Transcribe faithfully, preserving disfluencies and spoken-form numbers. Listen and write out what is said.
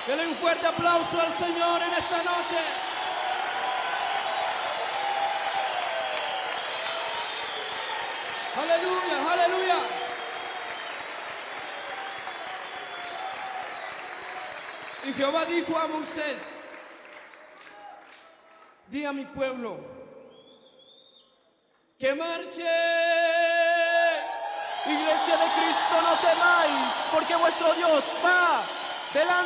Denle un fuerte aplauso al Señor en esta noche. Aleluya, aleluya. Y Jehová dijo a Moisés: di a mi pueblo que marche. Iglesia de Cristo, no temáis, porque vuestro Dios va delante.